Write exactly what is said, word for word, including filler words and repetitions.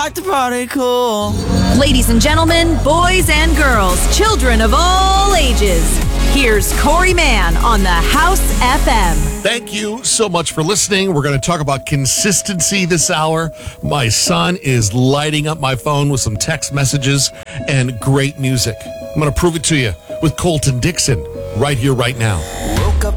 like to party cool. Ladies and gentlemen, boys and girls, children of all ages, here's Corey Mann on the House F M. Thank you so much for listening. We're going to talk about consistency this hour. My son is lighting up my phone with some text messages and great music. I'm going to prove it to you with Colton Dixon right here, right now.